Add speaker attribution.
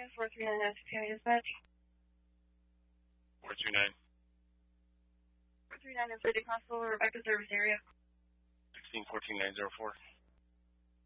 Speaker 1: 439 Essex County Dispatch.
Speaker 2: 439.
Speaker 1: 439 is City Hospital, Rebecca service area.
Speaker 2: 16-14-904.